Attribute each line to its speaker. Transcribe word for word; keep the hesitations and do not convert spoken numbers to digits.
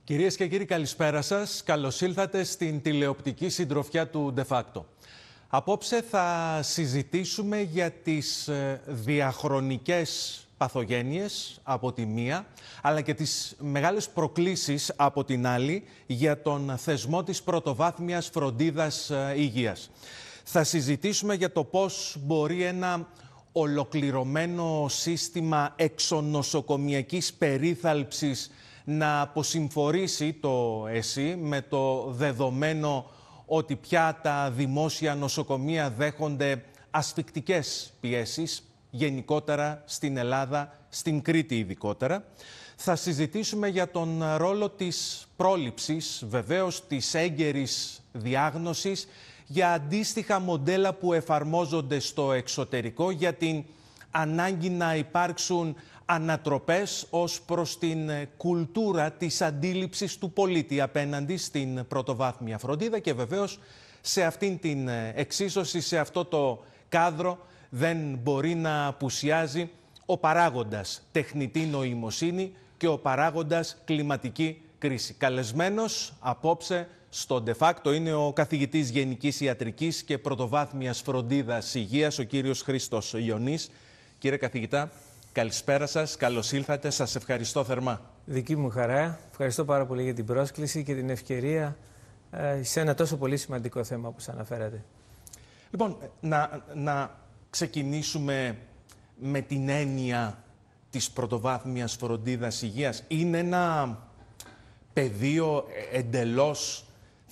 Speaker 1: Κυρίες και κύριοι, καλησπέρα σας. Καλώς ήλθατε στην τηλεοπτική συντροφιά του De Facto. Απόψε θα συζητήσουμε για τις διαχρονικές παθογένειες από τη μία, αλλά και τις μεγάλες προκλήσεις από την άλλη για τον θεσμό της πρωτοβάθμιας φροντίδας υγείας. Θα συζητήσουμε για το πώς μπορεί ένα ολοκληρωμένο σύστημα εξονοσοκομιακής περίθαλψης να αποσυμφορήσει το ΕΣΥ με το δεδομένο ότι πια τα δημόσια νοσοκομεία δέχονται ασφικτικές πιέσεις, γενικότερα στην Ελλάδα, στην Κρήτη ειδικότερα. Θα συζητήσουμε για τον ρόλο της πρόληψης, βεβαίως της έγκαιρης διάγνωσης, για αντίστοιχα μοντέλα που εφαρμόζονται στο εξωτερικό, για την ανάγκη να υπάρξουν ανατροπές ως προς την κουλτούρα της αντίληψης του πολίτη απέναντι στην πρωτοβάθμια φροντίδα και βεβαίως σε αυτήν την εξίσωση, σε αυτό το κάδρο δεν μπορεί να απουσιάζει ο παράγοντας τεχνητή νοημοσύνη και ο παράγοντας κλιματική κρίση. Καλεσμένος απόψε στο De Facto είναι ο καθηγητής Γενικής Ιατρικής και Πρωτοβάθμιας Φροντίδας Υγείας, ο κύριος Χρήστος Ιωνής. Κύριε καθηγητά, καλησπέρα σας, καλώς ήλθατε, σας ευχαριστώ θερμά.
Speaker 2: Δική μου χαρά, ευχαριστώ πάρα πολύ για την πρόσκληση και την ευκαιρία ε, σε ένα τόσο πολύ σημαντικό θέμα που σας αναφέρατε.
Speaker 1: Λοιπόν, να, να ξεκινήσουμε με την έννοια της πρωτοβάθμιας φροντίδας υγείας. Είναι ένα πεδίο εντελώς